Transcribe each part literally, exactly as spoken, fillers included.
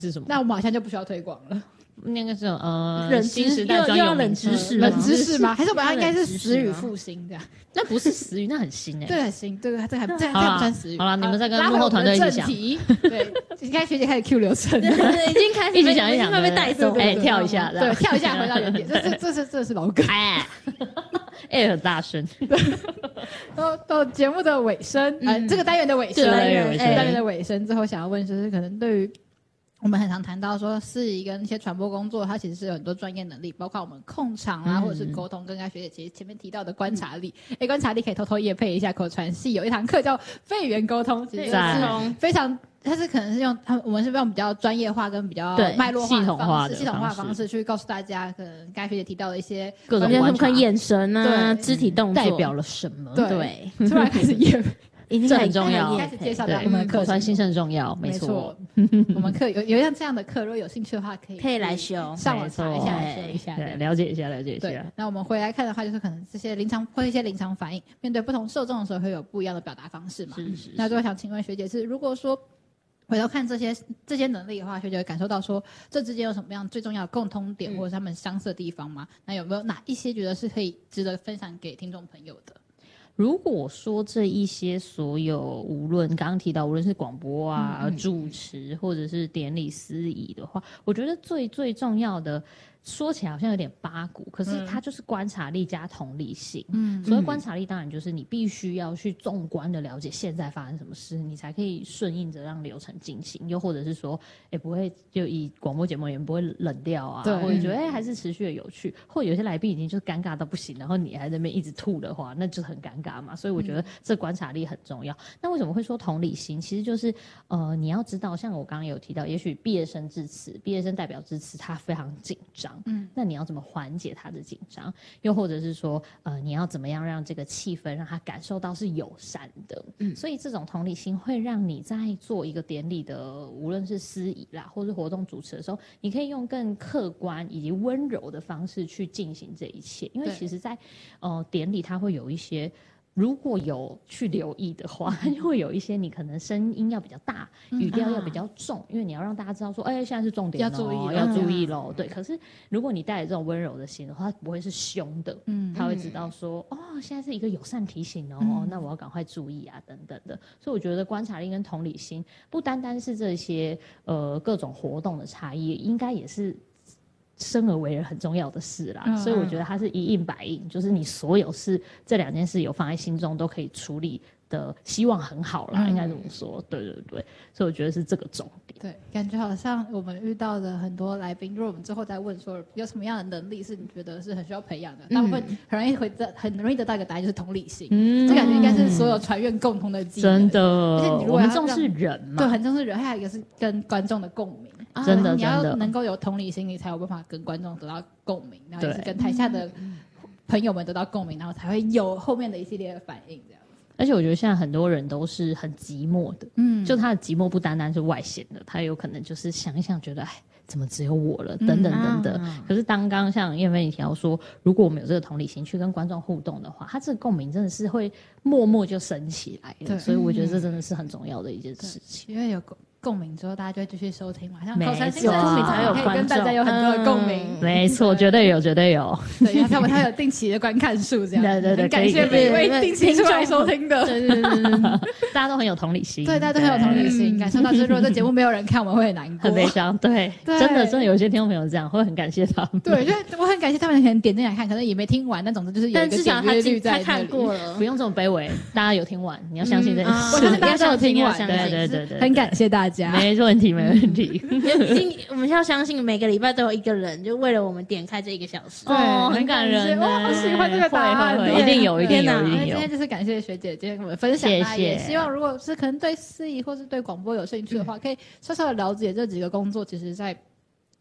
是什么？ 那我们好像就不需要推广了。 那个是呃， 冷新时代专有冷知识吗？ 冷知识吗？还是我们应该是死语复兴这样？ 那不是死语，那很新哎、欸。 对，很新，对，这还这还不算死语。 好了，你们再跟幕后团队一起讲。 对，应该学姐开始 Q 流程， 对，已经开始一起讲一讲， 会被带走。 哎，跳一下， 对，跳一下回到原点。这这这是这是老梗。 哎，哎，很大声。 到到节目的尾声，呃，这个单元的尾声， 单元单元的尾声之后，想要问就是可能对于。我们很常谈到说，司仪跟一些传播工作，它其实是有很多专业能力，包括我们控场啊，嗯、或者是沟通。跟刚学姐其实前面提到的观察力，哎、嗯，观察力可以偷偷业配一下口传系有一堂课叫肺源沟通，其实是非常，它是可能是用他们我们是用比较专业化跟比较脉络化的方式、系统化的方式去告诉大家，可能刚学姐提到的一些各种观察、 眼神啊、肢体动作代表了什么？ 对，突然开始业配。 这很重要， 开始介绍我们的课传新生很重要，没错。 我们课有有像这样的课，如果有兴趣的话，可以可以来修， 上网查一下，修一下， 对，了解一下，了解一下。 对，那我们回来看的话，就是可能这些临场或一些临场反应，面对不同受众的时候，会有不一样的表达方式嘛。 是是是。 那就想请问学姐是，如果说回头看这些这些能力的话，学姐会感受到说，这之间有什么样最重要的共通点，嗯、或者是他们相似的地方吗？那有没有哪一些觉得是可以值得分享给听众朋友的？ 如果说这一些所有，无论刚刚提到，无论是广播啊、嗯、主持或者是典礼司仪的话，我觉得最最重要的，说起来好像有点八股，可是它就是观察力加同理心。嗯，所谓观察力，当然就是你必须要去纵观的了解现在发生什么事，你才可以顺应着让流程进行。又或者是说，哎，不会就以广播节目也不会冷掉啊， 对， 或者觉得哎还是持续的有趣，或者有些来宾已经就是尴尬到不行，然后你还在那边一直吐的话，那就很尴尬嘛。所以我觉得这观察力很重要。嗯、那为什么会说同理心？其实就是呃，你要知道，像我刚刚有提到，也许毕业生致辞，毕业生代表致辞，他非常紧张。嗯，那你要怎么缓解他的紧张？又或者是说，呃，你要怎么样让这个气氛让他感受到是友善的？嗯，所以这种同理心会让你在做一个典礼的，无论是司仪啦，或是活动主持的时候，你可以用更客观以及温柔的方式去进行这一切。因为其实在，在呃典礼，它会有一些。如果有去留意的话，就会有一些你可能声音要比较大，语调要比较重，因为你要让大家知道说，哎，现在是重点， 要注意， 要注意咯。对，可是如果你带着这种温柔的心的话，它不会是凶的，嗯，他会知道说，哦，现在是一个友善提醒哦，嗯、那我要赶快注意啊，等等的。所以我觉得观察力跟同理心，不单单是这些呃各种活动的差异，应该也是。生而为人很重要的事啦，嗯、所以我觉得它是一应百应，就是你所有事这两件事有放在心中都可以处理的，希望很好啦，嗯、应该这么说，对对对，所以我觉得是这个重点。 对，感觉好像我们遇到的很多来宾，如果我们之后再问说有什么样的能力是你觉得是很需要培养的，大部分很容易回得很容易得到一个答案就是同理心，嗯，这感觉应该是所有传院共同的技能， 真的。 而且你如果我们重视人嘛， 对，很重视人，还有一个是跟观众的共鸣。 啊、真的， 你要能够有同理心，你才有办法跟观众得到共鸣，然后也是跟台下的朋友们得到共鸣，然后才会有后面的一系列的反应这样。 而且我觉得现在很多人都是很寂寞的，嗯，就他的寂寞不单单是外显的，他有可能就是想一想觉得，哎，怎么只有我了，等等等等。嗯啊、可是当刚像燕飞你提到说，如果我们有这个同理心去跟观众互动的话，他这个共鸣真的是会默默就升起来了。所以我觉得这真的是很重要的一件事情， 因为有共鸣之后，大家就会继续收听嘛。像口传新生共鸣才有可以跟大家有很多的共鸣。 没错，绝对有，绝对有。 对，他们他有定期的观看数这样。 对对对， 感谢每一位定期出来收听的。 对对对对，大家都很有同理心。 对，大家都很有同理心，感受到就是如果这节目没有人看，我们会很难过、 很悲伤。对，真的真的有一些听众朋友这样，会很感谢他们。 对，就我很感谢他们可能点进来看，可能也没听完，但总之就是有一个点阅率在那里。 他看过了， 不用这么卑微，大家有听完，你要相信这件事。 我相信大家都有听完。 对对对对， 很感谢大家。 没问题。没问题， 已经我们要相信每个礼拜都有一个人就为了我们点开这一个小时， 哦，很感人， 我好喜欢这个答案， 一定有，一定有，一定有。 今天就是感谢学姐今天跟我们分享，谢谢。也希望如果是可能对司仪或是对广播有兴趣的话，可以稍稍的了解这几个工作，其实在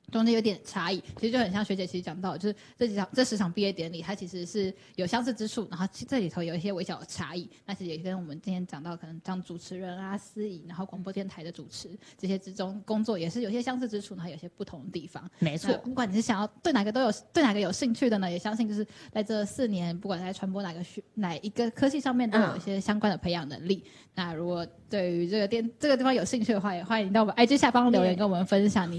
中间有点差异，其实就很像学姐其实讲到，就是这几场这十场毕业典礼，它其实是有相似之处，然后这里头有一些微小的差异。那其实也跟我们今天讲到，可能像主持人啊、司仪，然后广播电台的主持这些之中工作，也是有些相似之处，然后有些不同的地方。 没错， 不管你是想要对哪个都有对哪个有兴趣的呢，也相信就是在这四年，不管在传播哪个学哪一个科系上面，都有一些相关的培养能力。嗯、那如果对于这个电这个地方有兴趣的话，也欢迎到我们 I G 下方留言跟我们分享你